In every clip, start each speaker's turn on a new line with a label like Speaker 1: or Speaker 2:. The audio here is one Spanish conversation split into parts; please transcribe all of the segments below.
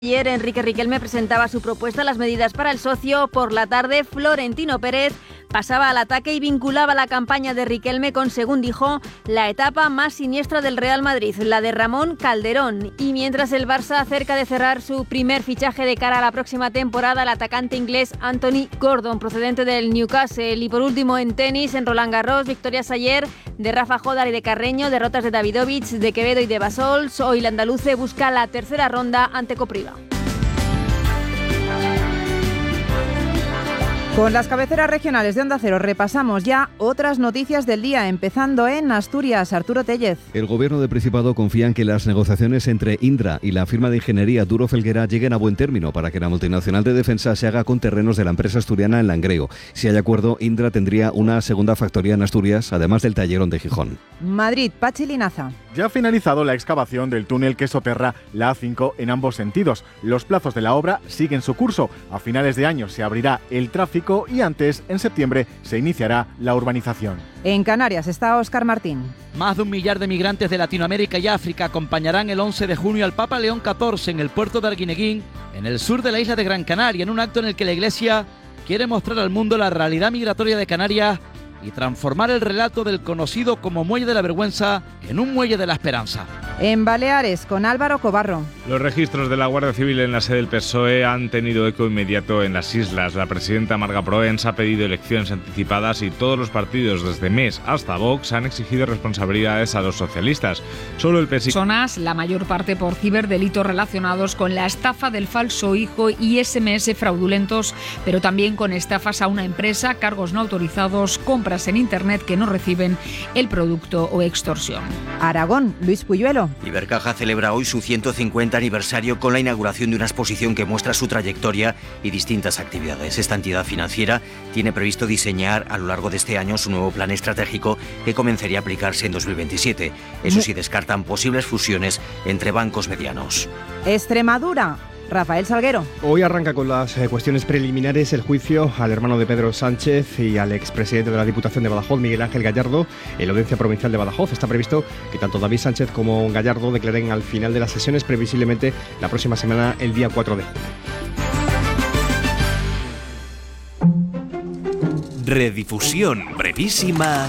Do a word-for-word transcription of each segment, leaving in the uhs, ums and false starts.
Speaker 1: Ayer Enrique Riquelme presentaba su propuesta, las medidas para el socio. Por la tarde, Florentino Pérez pasaba al ataque y vinculaba la campaña de Riquelme con, según dijo, la etapa más siniestra del Real Madrid, la de Ramón Calderón. Y mientras el Barça cerca de cerrar su primer fichaje de cara a la próxima temporada, el atacante inglés Anthony Gordon, procedente del Newcastle. Y por último, en tenis, en Roland Garros, victorias ayer de Rafa Jodar y de Carreño, derrotas de Davidovich, de Quevedo y de Basols. Hoy el andaluce busca la tercera ronda ante Kopriva.
Speaker 2: Con las cabeceras regionales de Onda Cero repasamos ya otras noticias del día, empezando en Asturias. Arturo Tellez.
Speaker 3: El gobierno del Principado confía en que las negociaciones entre Indra y la firma de ingeniería Duro Felguera lleguen a buen término para que la multinacional de defensa se haga con terrenos de la empresa asturiana en Langreo. Si hay acuerdo, Indra tendría una segunda factoría en Asturias, además del tallerón de Gijón.
Speaker 2: Madrid, Pachi Linaza.
Speaker 4: Ya ha finalizado la excavación del túnel que soterra la A cinco en ambos sentidos. Los plazos de la obra siguen su curso. A finales de año se abrirá el tráfico y antes, en septiembre, se iniciará la urbanización.
Speaker 2: En Canarias está Óscar Martín.
Speaker 5: Más de un millar de migrantes de Latinoamérica y África acompañarán el once de junio al Papa León catorce en el puerto de Arguineguín, en el sur de la isla de Gran Canaria, en un acto en el que la Iglesia quiere mostrar al mundo la realidad migratoria de Canarias y transformar el relato del conocido como Muelle de la Vergüenza en un Muelle de la Esperanza.
Speaker 2: En Baleares, con Álvaro Cobarro.
Speaker 6: Los registros de la Guardia Civil en la sede del P S O E han tenido eco inmediato en las islas. La presidenta Marga Proens ha pedido elecciones anticipadas y todos los partidos, desde M E S hasta Vox, han exigido responsabilidades a los socialistas. Solo el P S I...
Speaker 7: Personas, la mayor parte por ciberdelitos relacionados con la estafa del falso hijo y S M S fraudulentos, pero también con estafas a una empresa, cargos no autorizados, compras en Internet que no reciben el producto o extorsión.
Speaker 2: Aragón, Luis Puyuelo.
Speaker 8: Ibercaja celebra hoy su ciento cincuenta aniversario con la inauguración de una exposición que muestra su trayectoria y distintas actividades. Esta entidad financiera tiene previsto diseñar a lo largo de este año su nuevo plan estratégico que comenzaría a aplicarse en dos mil veintisiete. Eso sí, descartan posibles fusiones entre bancos medianos.
Speaker 2: Extremadura. Rafael Salguero.
Speaker 9: Hoy arranca con las eh, cuestiones preliminares el juicio al hermano de Pedro Sánchez y al expresidente de la Diputación de Badajoz, Miguel Ángel Gallardo, en la Audiencia Provincial de Badajoz. Está previsto que tanto David Sánchez como Gallardo declaren al final de las sesiones, previsiblemente la próxima semana, el día cuatro de junio.
Speaker 10: Redifusión brevísima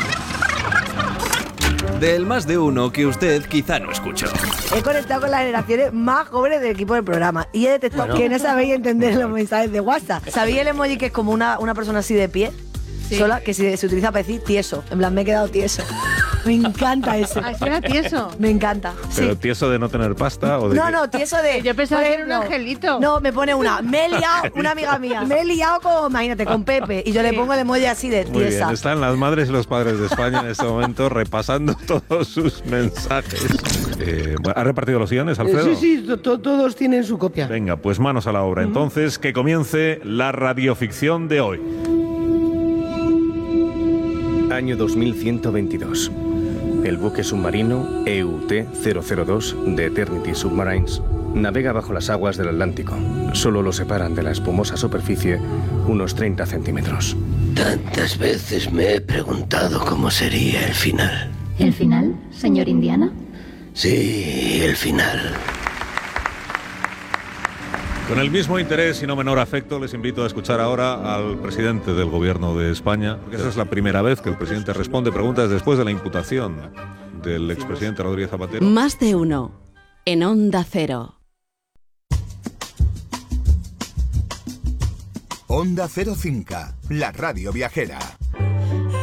Speaker 10: del Más de Uno que usted quizá no escuchó.
Speaker 11: He conectado con las generaciones más jóvenes del equipo del programa y he detectado bueno. que no sabéis entender los mensajes de WhatsApp. ¿Sabéis el emoji que es como una, una persona así de pie? Sí. Sola, que se, se utiliza para decir tieso. En plan, me he quedado tieso. Me encanta eso.
Speaker 12: ¿Ah, suena tieso?
Speaker 11: Me encanta.
Speaker 6: ¿Pero
Speaker 11: sí.
Speaker 6: tieso de no tener pasta? O de
Speaker 11: no,
Speaker 6: que...
Speaker 11: no, tieso de...
Speaker 12: Yo pensaba que era un angelito.
Speaker 11: No, me pone una. Me he liado, una amiga mía. Me he liado con, imagínate, con Pepe. Y yo sí. le pongo el emoji así de tiesa.
Speaker 6: Muy bien, están las madres y los padres de España en este momento repasando todos sus mensajes. Eh, ¿Ha repartido los guiones, Alfredo?
Speaker 13: Eh, sí, sí, to- to- todos tienen su copia.
Speaker 6: Venga, pues manos a la obra. Entonces, que comience la radioficción de hoy.
Speaker 14: Año dos mil ciento veintidós. El buque submarino E U T cero cero dos de Eternity Submarines navega bajo las aguas del Atlántico. Solo lo separan de la espumosa superficie unos treinta centímetros.
Speaker 15: Tantas veces me he preguntado cómo sería el final.
Speaker 16: ¿El final, señor Indiana?
Speaker 15: Sí, el final.
Speaker 6: Con el mismo interés y no menor afecto, les invito a escuchar ahora al presidente del Gobierno de España, porque esa es la primera vez que el presidente responde preguntas después de la imputación del expresidente Rodríguez Zapatero.
Speaker 17: Más de uno, en Onda Cero.
Speaker 18: Onda Cero Cinca, la radio viajera.